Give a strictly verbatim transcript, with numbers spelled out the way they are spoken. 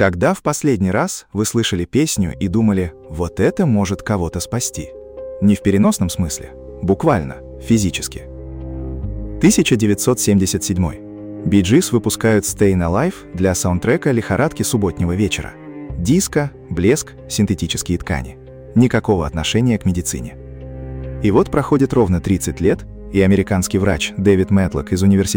Когда в последний раз вы слышали песню и думали, вот это может кого-то спасти? Не в переносном смысле, буквально, физически. тысяча девятьсот семьдесят седьмой. Bee Gees выпускают Stayin' Alive для саундтрека лихорадки субботнего вечера. Диско, блеск, синтетические ткани. Никакого отношения к медицине. И вот проходит ровно тридцать лет, и американский врач Дэвид Мэтлок из университета